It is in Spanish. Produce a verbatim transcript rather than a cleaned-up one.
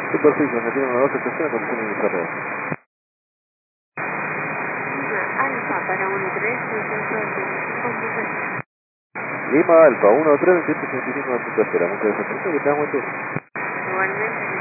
Superficie, Argentina uno dos, estación, condiciones de desarrollo. Lima Alfa para uno tres, veintiocho veinticinco punto cero. Lima Alfa, uno tres, veintiocho veinticinco punto cero. Muchas gracias. Que tengas buen día. Igualmente.